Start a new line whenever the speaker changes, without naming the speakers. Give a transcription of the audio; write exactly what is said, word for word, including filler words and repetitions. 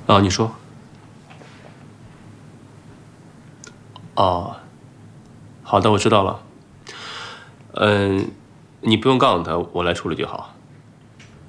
啊，你说。哦，好的，我知道了。嗯，你不用告诉他，我来处理就好。